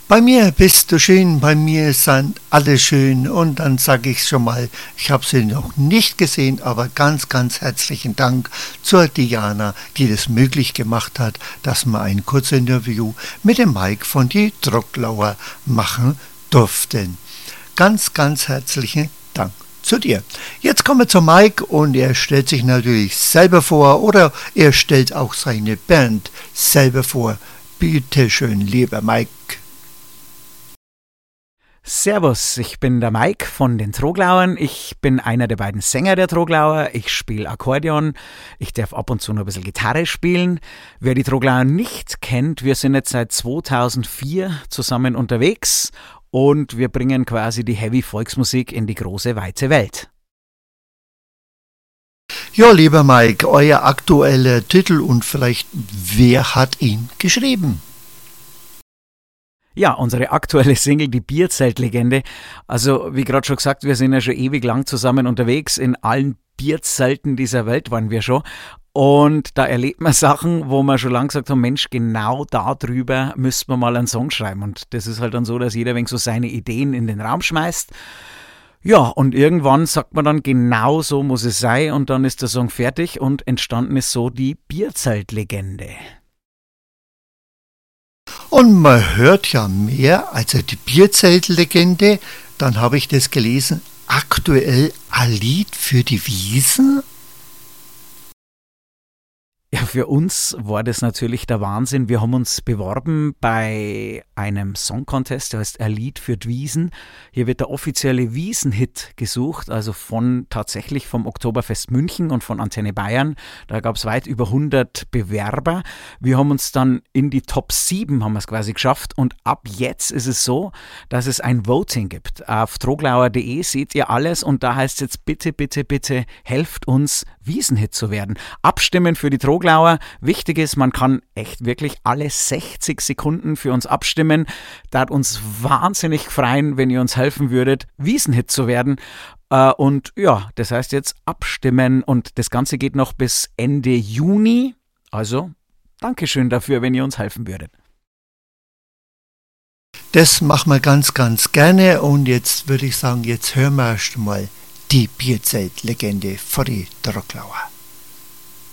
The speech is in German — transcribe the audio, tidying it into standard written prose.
Bei mir bist du schön, bei mir sind alle schön und dann sage ich schon mal, ich habe sie noch nicht gesehen, aber ganz, ganz herzlichen Dank zur Diana, die das möglich gemacht hat, dass wir ein kurzes Interview mit dem Mike von die Trocklauer machen durften. Ganz, ganz herzlichen Dank zu dir. Jetzt kommen wir zu Mike und er stellt sich natürlich selber vor oder er stellt auch seine Band selber vor. Bitte schön, lieber Mike. Servus, ich bin der Mike von den Troglauern. Ich bin einer der beiden Sänger der Troglauer. Ich spiele Akkordeon. Ich darf ab und zu noch ein bisschen Gitarre spielen. Wer die Troglauer nicht kennt, wir sind jetzt seit 2004 zusammen unterwegs und wir bringen quasi die Heavy Volksmusik in die große, weite Welt. Ja, lieber Mike, euer aktueller Titel und vielleicht wer hat ihn geschrieben? Ja, unsere aktuelle Single, die Bierzeltlegende. Also, wie gerade schon gesagt, wir sind ja schon ewig lang zusammen unterwegs. In allen Bierzelten dieser Welt waren wir schon. Und da erlebt man Sachen, wo man schon lange gesagt haben, Mensch, genau darüber müssten wir mal einen Song schreiben. Und das ist halt dann so, dass jeder so seine Ideen in den Raum schmeißt. Ja, und irgendwann sagt man dann, genau so muss es sein. Und dann ist der Song fertig und entstanden ist so die Bierzeltlegende. Und man hört ja mehr, also die Bierzeltlegende, dann habe ich das gelesen, aktuell ein Lied für die Wiesn. Ja, für uns war das natürlich der Wahnsinn. Wir haben uns beworben bei einem Song-Contest, der heißt Ein Lied für die Wiesn. Hier wird der offizielle Wiesn-Hit gesucht, also tatsächlich vom Oktoberfest München und von Antenne Bayern. Da gab es weit über 100 Bewerber. Wir haben uns dann in die Top 7 haben wir es quasi geschafft und ab jetzt ist es so, dass es ein Voting gibt. Auf troglauer.de seht ihr alles und da heißt es jetzt bitte, bitte, bitte helft uns, Wiesn-Hit zu werden. Abstimmen für die Troglauer. Wichtig ist, man kann echt wirklich alle 60 Sekunden für uns abstimmen. Da hat uns wahnsinnig freuen, wenn ihr uns helfen würdet, Wiesn-Hit zu werden. Und ja, das heißt jetzt abstimmen und das Ganze geht noch bis Ende Juni. Also, Dankeschön dafür, wenn ihr uns helfen würdet. Das machen wir ganz, ganz gerne und jetzt würde ich sagen, jetzt hören wir erst mal die Bierzeltlegende von die Trocklauer.